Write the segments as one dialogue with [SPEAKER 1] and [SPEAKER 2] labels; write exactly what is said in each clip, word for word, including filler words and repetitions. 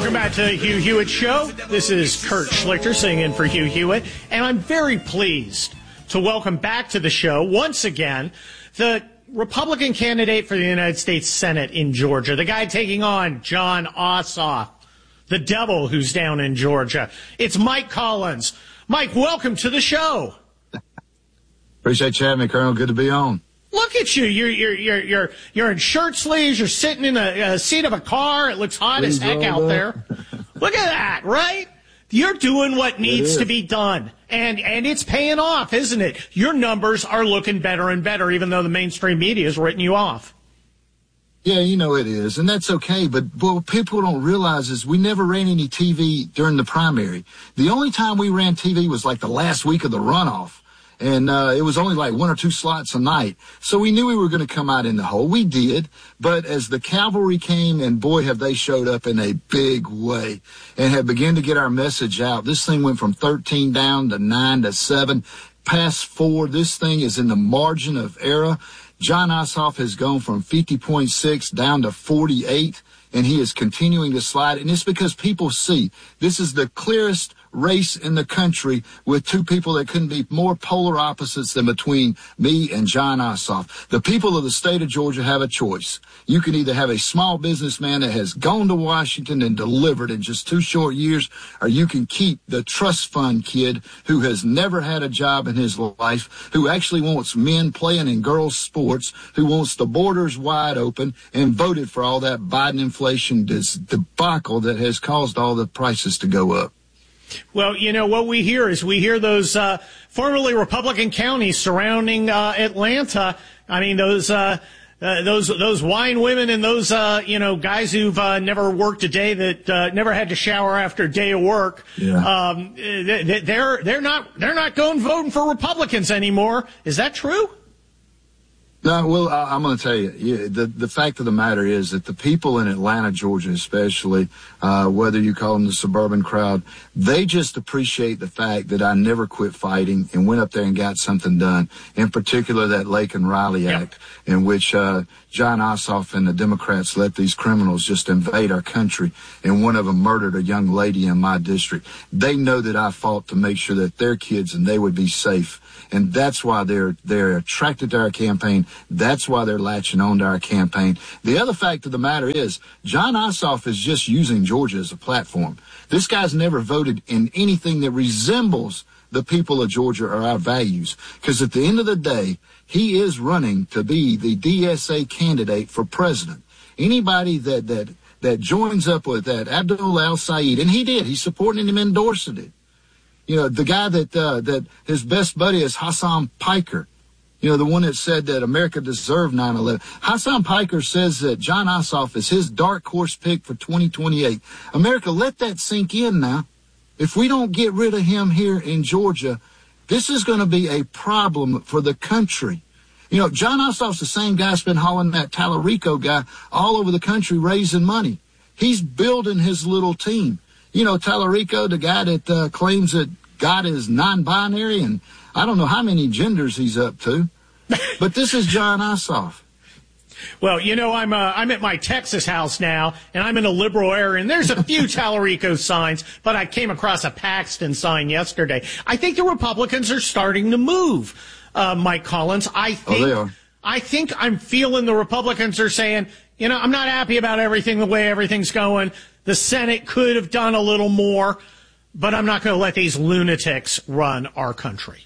[SPEAKER 1] Welcome back to the Hugh Hewitt Show. This is Kurt Schlichter sitting in for Hugh Hewitt, and I'm very pleased to welcome back to the show once again the Republican candidate for the United States Senate in Georgia, the guy taking on Jon Ossoff, the devil who's down in Georgia. It's Mike Collins. Mike, welcome to the show.
[SPEAKER 2] Appreciate you having me, Colonel. Good to be on.
[SPEAKER 1] Look at you. You're you're you're you're you're in shirt sleeves. You're sitting in a, a seat of a car. It looks hot Please as heck out up. there. Look at that, right? You're doing what needs to be done. And and it's paying off, isn't it? Your numbers are looking better and better, even though the mainstream media has written you off.
[SPEAKER 2] Yeah, you know it is, and that's okay. But what people don't realize is we never ran any T V during the primary. The only time we ran T V was like the last week of the runoff. And uh, it was only like one or two slots a night. So we knew we were going to come out in the hole. We did. But as the cavalry came, and boy, have they showed up in a big way and have begun to get our message out. This thing went from thirteen down to nine to seven. Past four, this thing is in the margin of error. Jon Ossoff has gone from fifty point six down to forty-eight, and he is continuing to slide. And it's because people see this is the clearest race in the country with two people that couldn't be more polar opposites than between me and Jon Ossoff. The people of the state of Georgia have a choice. You can either have a small businessman that has gone to Washington and delivered in just two short years, or you can keep the trust fund kid who has never had a job in his life, who actually wants men playing in girls' sports, who wants the borders wide open, and voted for all that Biden inflation debacle that has caused all the prices to go up.
[SPEAKER 1] Well, you know, what we hear is we hear those uh, formerly Republican counties surrounding uh, Atlanta. I mean, those uh, uh, those those wine women and those, uh, you know, guys who've uh, never worked a day, that uh, never had to shower after a day of work. Yeah. Um, they, they're they're not they're not going voting for Republicans anymore. Is that true?
[SPEAKER 2] No, well, I, I'm going to tell you, yeah, the, the fact of the matter is that the people in Atlanta, Georgia especially, uh, whether you call them the suburban crowd, they just appreciate the fact that I never quit fighting and went up there and got something done, in particular that Lake and Riley yep. Act, in which uh, Jon Ossoff and the Democrats let these criminals just invade our country, and one of them murdered a young lady in my district. They know that I fought to make sure that their kids and they would be safe. And that's why they're they're attracted to our campaign. That's why they're latching on to our campaign. The other fact of the matter is Jon Ossoff is just using Georgia as a platform. This guy's never voted in anything that resembles the people of Georgia or our values. Because at the end of the day, he is running to be the D S A candidate for president. Anybody that that that joins up with that Abdul El-Sayed, and he did, he's supporting him, endorsing it. You know, the guy that uh, that his best buddy is Hassan Piker, you know, the one that said that America deserved nine eleven. Hassan Piker says that Jon Ossoff is his dark horse pick for twenty twenty-eight. America, let that sink in now. If we don't get rid of him here in Georgia, this is going to be a problem for the country. You know, Jon Ossoff's the same guy that's been hauling that Tallarico guy all over the country raising money. He's building his little team. You know, Tallarico, the guy that uh, claims that God is non-binary, and I don't know how many genders he's up to. But this is Jon Ossoff.
[SPEAKER 1] Well, you know, I'm uh, I'm at my Texas house now, and I'm in a liberal area, and there's a few Tallarico signs, but I came across a Paxton sign yesterday. I think the Republicans are starting to move, uh, Mike Collins. I think,
[SPEAKER 2] oh, they are.
[SPEAKER 1] I think I'm feeling the Republicans are saying, you know, I'm not happy about everything, the way everything's going. The Senate could have done a little more, but I'm not going to let these lunatics run our country.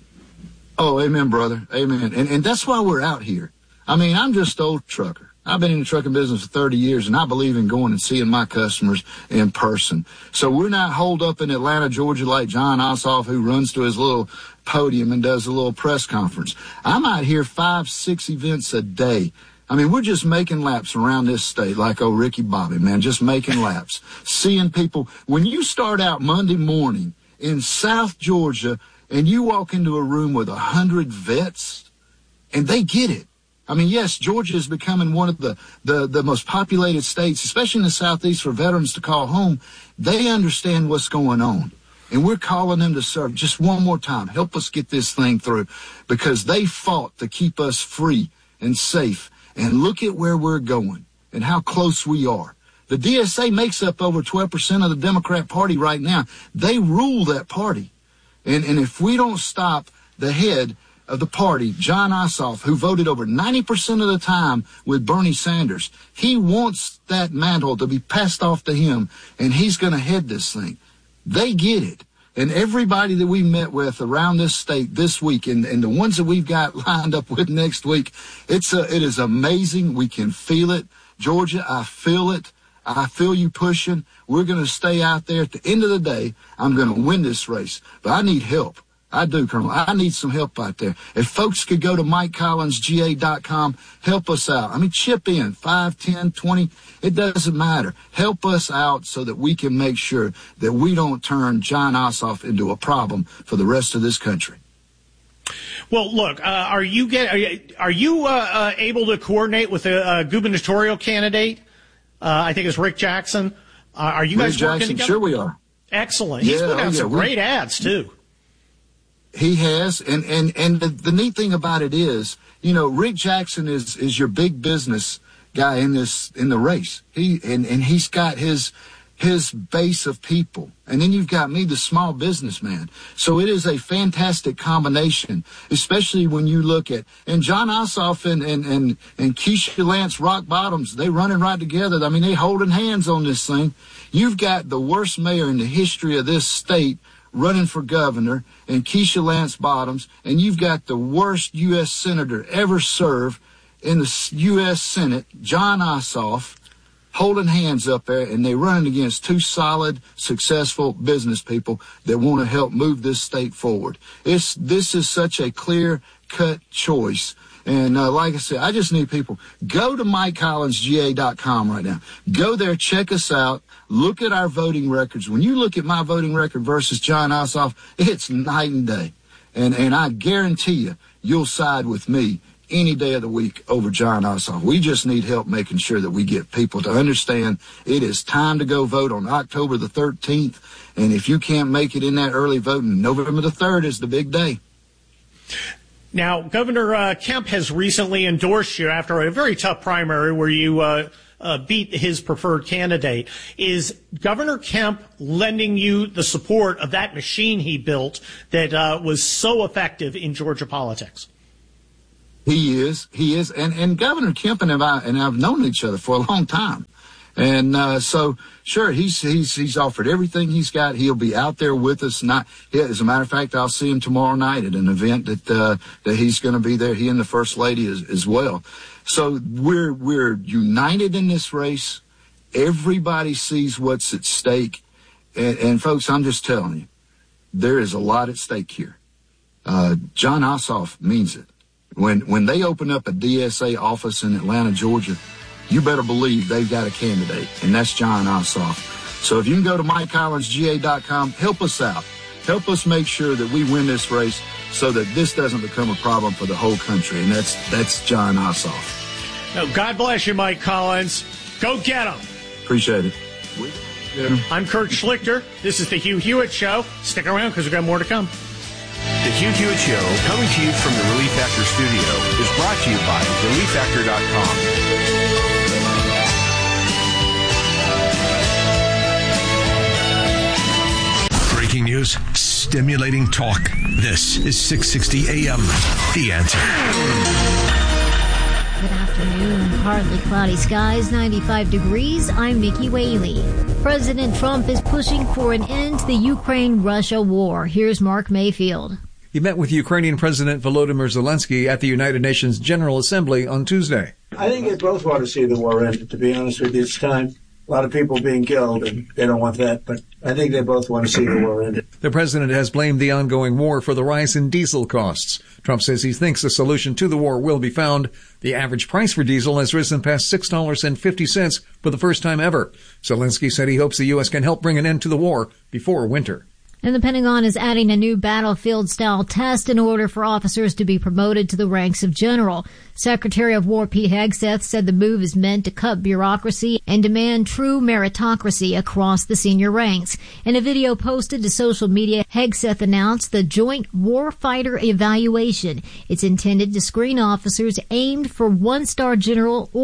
[SPEAKER 2] Oh, amen, brother. Amen. And and that's why we're out here. I mean, I'm just an old trucker. I've been in the trucking business for thirty years, and I believe in going and seeing my customers in person. So we're not holed up in Atlanta, Georgia, like Jon Ossoff, who runs to his little podium and does a little press conference. I'm out here five, six events a day. I mean, we're just making laps around this state like old Ricky Bobby, man, just making laps, seeing people. When you start out Monday morning in South Georgia and you walk into a room with a hundred vets and they get it. I mean, yes, Georgia is becoming one of the, the, the most populated states, especially in the Southeast, for veterans to call home. They understand what's going on. And we're calling them to serve just one more time. Help us get this thing through, because they fought to keep us free and safe. And look at where we're going and how close we are. The D S A makes up over twelve percent of the Democrat Party right now. They rule that party. And, and if we don't stop the head of the party, Jon Ossoff, who voted over ninety percent of the time with Bernie Sanders, he wants that mantle to be passed off to him, and he's going to head this thing. They get it. And everybody that we met with around this state this week, and, and the ones that we've got lined up with next week, it's a, it is amazing. We can feel it. Georgia, I feel it. I feel you pushing. We're going to stay out there. At the end of the day, I'm going to win this race. But I need help. I do, Colonel. I need some help out there. If folks could go to Mike Collins G A dot com, help us out. I mean, chip in five, ten, twenty. It doesn't matter. Help us out so that we can make sure that we don't turn Jon Ossoff into a problem for the rest of this country.
[SPEAKER 1] Well, look, uh, are you get are you, are you uh, uh, able to coordinate with a, a gubernatorial candidate? Uh, I think it's Rick Jackson. Uh, are you
[SPEAKER 2] Rick
[SPEAKER 1] guys working
[SPEAKER 2] Jackson,
[SPEAKER 1] together?
[SPEAKER 2] Sure we are.
[SPEAKER 1] Excellent. He's
[SPEAKER 2] yeah,
[SPEAKER 1] put out
[SPEAKER 2] oh, yeah,
[SPEAKER 1] some
[SPEAKER 2] we,
[SPEAKER 1] great ads too.
[SPEAKER 2] He has, and and and the, the neat thing about it is, you know, Rick Jackson is is your big business guy in this in the race. He and and he's got his his base of people, and then you've got me, the small businessman. So it is a fantastic combination, especially when you look at and Jon Ossoff and and and and Keisha Lance Rock Bottoms. They running right together. I mean, they holding hands on this thing. You've got the worst mayor in the history of this state running for governor, and Keisha Lance Bottoms, and you've got the worst U S senator ever served in the U S Senate, Jon Ossoff, holding hands up there, and they're running against two solid, successful business people that want to help move this state forward. It's this is such a clear-cut choice. And uh, like I said, I just need people. Go to Mike Collins G A dot com right now. Go there, check us out, look at our voting records. When you look at my voting record versus Jon Ossoff, it's night and day. And and I guarantee you, you'll side with me any day of the week over Jon Ossoff. We just need help making sure that we get people to understand it is time to go vote on October the thirteenth. And if you can't make it in that early voting, November the third is the big day.
[SPEAKER 1] Now, Governor uh, Kemp has recently endorsed you after a very tough primary where you uh, uh, beat his preferred candidate. Is Governor Kemp lending you the support of that machine he built that uh, was so effective in Georgia politics?
[SPEAKER 2] He is. He is. And, and Governor Kemp and I and I've known each other for a long time. And uh, so, sure, he's he's he's offered everything he's got. He'll be out there with us. Not, yeah, as a matter of fact, I'll see him tomorrow night at an event that uh, that he's going to be there. He and the First Lady as, as well. So we're we're united in this race. Everybody sees what's at stake, and, and folks, I'm just telling you, there is a lot at stake here. Uh, Jon Ossoff means it. When when they open up a D S A office in Atlanta, Georgia, you better believe they've got a candidate, and that's Jon Ossoff. So if you can go to Mike Collins G A dot com, help us out. Help us make sure that we win this race so that this doesn't become a problem for the whole country, and that's that's Jon Ossoff.
[SPEAKER 1] No, God bless you, Mike Collins. Go get him.
[SPEAKER 2] Appreciate it.
[SPEAKER 1] Yeah. I'm Kurt Schlichter. This is the Hugh Hewitt Show. Stick around because we've got more to come.
[SPEAKER 3] The Hugh Hewitt Show, coming to you from the Relief Factor studio, is brought to you by relief factor dot com. Breaking news, stimulating talk. This is six sixty A M. The Answer.
[SPEAKER 4] Good afternoon. Partly cloudy skies, ninety-five degrees. I'm Nikki Whaley. President Trump is pushing for an end to the Ukraine-Russia war. Here's Mark Mayfield.
[SPEAKER 5] He met with Ukrainian President Volodymyr Zelensky at the United Nations General Assembly on Tuesday.
[SPEAKER 6] I think they both want to see the war end, to be honest with you. It's time. A lot of people being killed, and they don't want that, but I think they both want to see the war end.
[SPEAKER 5] The president has blamed the ongoing war for the rise in diesel costs. Trump says he thinks a solution to the war will be found. The average price for diesel has risen past six dollars and fifty cents for the first time ever. Zelensky said he hopes the U S can help bring an end to the war before winter.
[SPEAKER 4] And the Pentagon is adding a new battlefield-style test in order for officers to be promoted to the ranks of general. Secretary of War Pete Hegseth said the move is meant to cut bureaucracy and demand true meritocracy across the senior ranks. In a video posted to social media, Hegseth announced the Joint Warfighter Evaluation. It's intended to screen officers aimed for one-star general or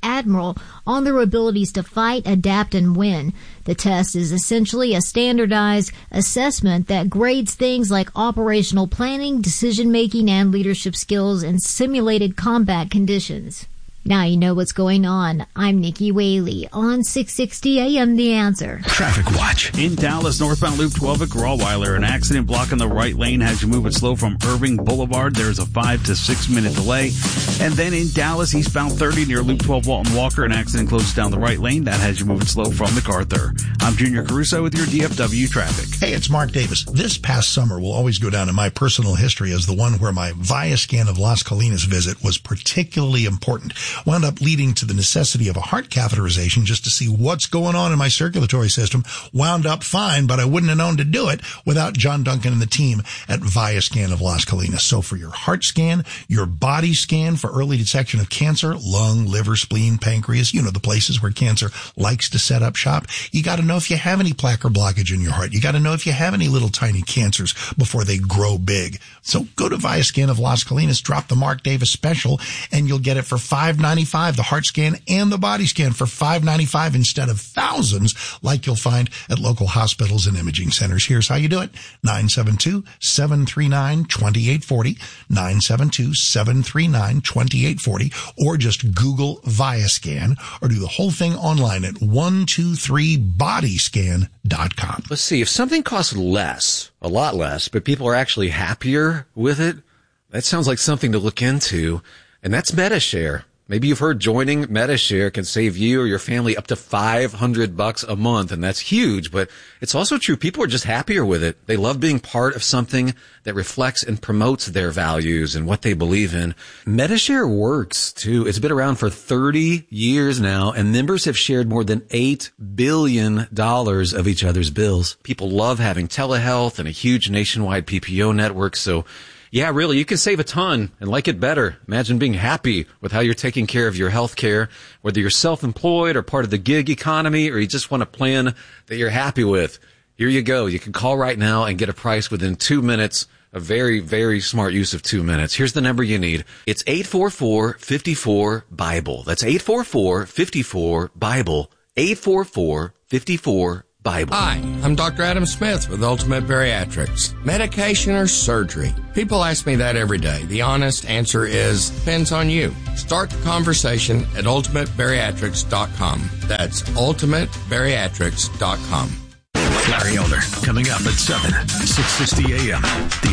[SPEAKER 4] admiral on their abilities to fight, adapt, and win. The test is essentially a standardized assessment that grades things like operational planning, decision-making, and leadership skills in simulated combat conditions. Now you know what's going on. I'm Nikki Whaley on six sixty A M The Answer.
[SPEAKER 3] Traffic Watch.
[SPEAKER 7] In Dallas, northbound Loop twelve at Grawweiler, an accident blocking the right lane has you moving slow from Irving Boulevard. There's a five to six minute delay. And then in Dallas, eastbound thirty near Loop twelve Walton Walker, an accident closes down the right lane. That has you moving slow from MacArthur. I'm Junior Caruso with your D F W traffic.
[SPEAKER 8] Hey, it's Mark Davis. This past summer will always go down in my personal history as the one where my Viascan of Las Colinas visit was particularly important. Wound up leading to the necessity of a heart catheterization just to see what's going on in my circulatory system. Wound up fine, but I wouldn't have known to do it without John Duncan and the team at Viascan of Las Colinas. So for your heart scan, your body scan for early detection of cancer, lung, liver, spleen, pancreas, you know, the places where cancer likes to set up shop, you got to know if you have any plaque or blockage in your heart. You got to know if you have any little tiny cancers before they grow big. So go to Viascan of Las Colinas, drop the Mark Davis special, and you'll get it for five ninety-five. The heart scan and the body scan for five ninety-five instead of thousands like you'll find at local hospitals and imaging centers. Here's how you do it. nine seven two, seven three nine, two eight four zero, nine seven two, seven three nine, two eight four zero, or just Google Viascan, or do the whole thing online at one two three body scan dot com.
[SPEAKER 9] Let's see, if something costs less, a lot less, but people are actually happier with it, that sounds like something to look into, and that's MediShare. Maybe you've heard joining MediShare can save you or your family up to five hundred bucks a month, and that's huge, but it's also true. People are just happier with it. They love being part of something that reflects and promotes their values and what they believe in. MediShare works, too. It's been around for thirty years now, and members have shared more than eight billion dollars of each other's bills. People love having telehealth and a huge nationwide P P O network, so yeah, really, you can save a ton and like it better. Imagine being happy with how you're taking care of your health care, whether you're self-employed or part of the gig economy, or you just want a plan that you're happy with. Here you go. You can call right now and get a price within two minutes. A very, very smart use of two minutes. Here's the number you need. It's eight four four, five four, BIBLE. That's eight four four, five four, BIBLE. eight four four, five four, BIBLE.
[SPEAKER 10] Hi, I'm Doctor Adam Smith with Ultimate Bariatrics. Medication or surgery? People ask me that every day. The honest answer is, depends on you. Start the conversation at ultimate bariatrics dot com. That's ultimate bariatrics dot com.
[SPEAKER 3] Larry Elder, coming up at seven, six sixty A M. The